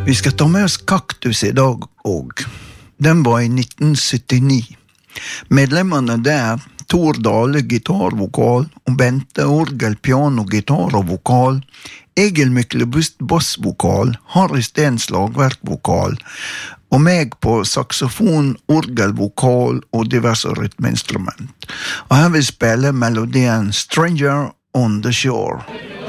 Vi skal ta med oss Kaktus I dag og. Den var I 1979. Medlemmerne der, Tor Dale, gitarvokal, og Bente Orgel, piano, gitar og vokal, Egil Myklebust, bassvokal, Harry Steen, slagverkvokal, og meg på saxofon, orgelvokal og diverse rytmeinstrument. Og her vil spille melodien Stranger on the Shore.